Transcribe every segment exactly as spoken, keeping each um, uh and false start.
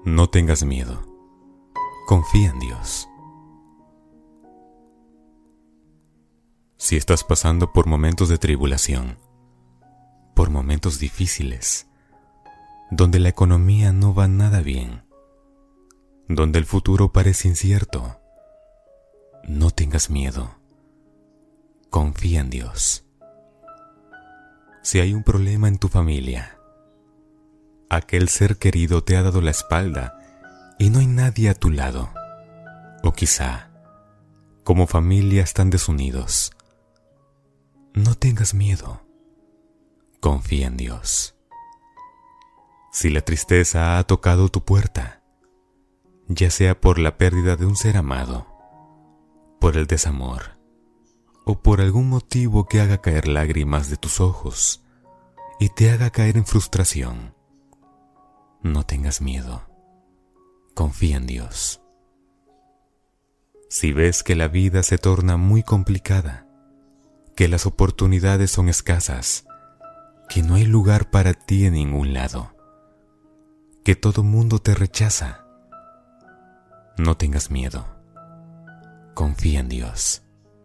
No tengas miedo. Confía en Dios. Si estás pasando por momentos de tribulación, por momentos difíciles, donde la economía no va nada bien, donde el futuro parece incierto, no tengas miedo. Confía en Dios. Si hay un problema en tu familia, aquel ser querido te ha dado la espalda y no hay nadie a tu lado, o quizá, como familia están desunidos, no tengas miedo. Confía en Dios. Si la tristeza ha tocado tu puerta, ya sea por la pérdida de un ser amado, por el desamor, o por algún motivo que haga caer lágrimas de tus ojos y te haga caer en frustración, no tengas miedo. Confía en Dios. Si ves que la vida se torna muy complicada, que las oportunidades son escasas, que no hay lugar para ti en ningún lado, que todo mundo te rechaza, no tengas miedo. Confía en Dios.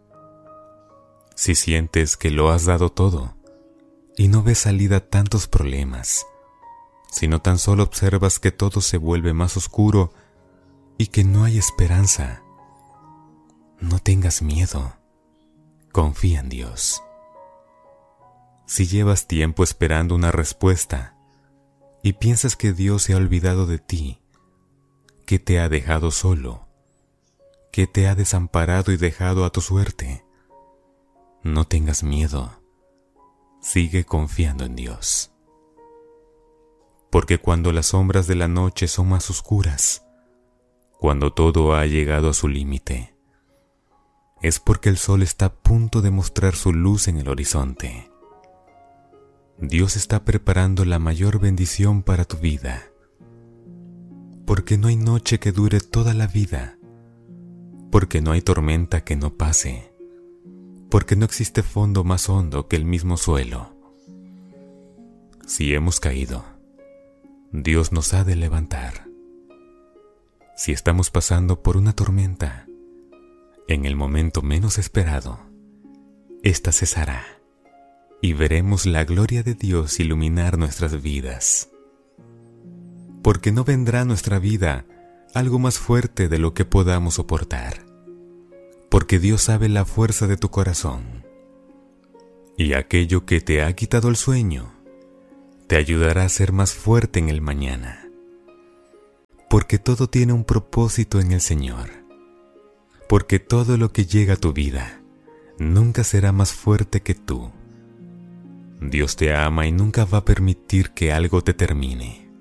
Si sientes que lo has dado todo y no ves salida a tantos problemas, sino tan solo observas que todo se vuelve más oscuro y que no hay esperanza, no tengas miedo. Confía en Dios. Si llevas tiempo esperando una respuesta y piensas que Dios se ha olvidado de ti, que te ha dejado solo, que te ha desamparado y dejado a tu suerte, no tengas miedo. Sigue confiando en Dios. Porque cuando las sombras de la noche son más oscuras, cuando todo ha llegado a su límite, es porque el sol está a punto de mostrar su luz en el horizonte. Dios está preparando la mayor bendición para tu vida, porque no hay noche que dure toda la vida, porque no hay tormenta que no pase, porque no existe fondo más hondo que el mismo suelo. Si hemos caído, Dios nos ha de levantar. Si estamos pasando por una tormenta, en el momento menos esperado, ésta cesará y veremos la gloria de Dios iluminar nuestras vidas. Porque no vendrá a nuestra vida algo más fuerte de lo que podamos soportar, porque Dios sabe la fuerza de tu corazón, y aquello que te ha quitado el sueño te ayudará a ser más fuerte en el mañana, porque todo tiene un propósito en el Señor, porque todo lo que llega a tu vida nunca será más fuerte que tú. Dios te ama y nunca va a permitir que algo te termine.